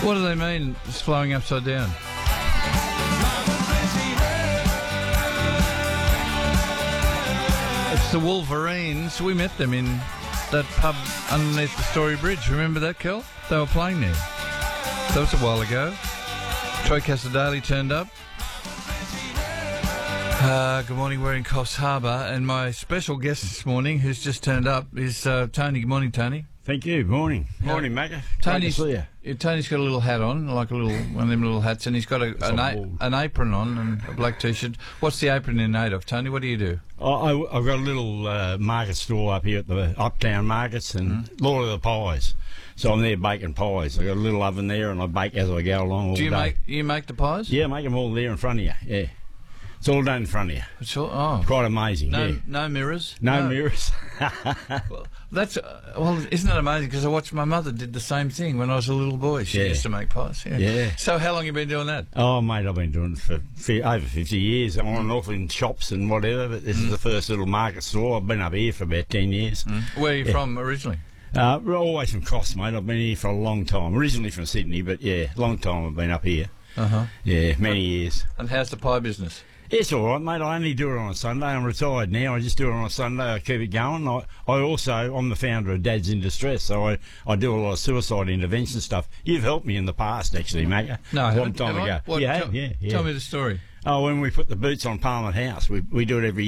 What do they mean, it's flowing upside down? It's the Wolverines. We met them in that pub underneath the Story Bridge. Remember that, Kel? They were playing there. That was a while ago. Troy Casadale turned up. Good morning, we're in Coffs Harbour, and my special guest this morning, who's just turned up, is Tony. Good morning, Tony. Thank you. Morning. Morning, Macca. Tony's got a little hat on, like one of them little hats, and he's got an apron on and a black T-shirt. What's the apron in aid of, Tony? What do you do? I've got a little market store up here at the Uptown Markets and Lord of the Pies. So I'm there baking pies. I've got a little oven there and I bake as I go along all day. Do you make the pies? Yeah, I make them all there in front of you, yeah. It's all done in front of you. It's all, quite amazing, No mirrors? No mirrors. Well, isn't that amazing? Because I watched my mother did the same thing when I was a little boy. She used to make pies. Yeah. So how long have you been doing that? Oh, mate, I've been doing it for over 50 years, on and off in shops and whatever, but this is the first little market store. I've been up here for about 10 years. Where are you from originally? We're always from Coffs, mate. I've been here for a long time. Originally from Sydney, but yeah, long time I've been up here. Yeah, many years. And how's the pie business? It's all right, mate. I only do it on a Sunday. I'm retired now. I just do it on a Sunday. I keep it going. I'm the founder of Dads in Distress, so I do a lot of suicide intervention stuff. You've helped me in the past, actually, mate. No, a long time ago. Yeah. Tell me the story. Oh, when we put the boots on Parliament House, we do it every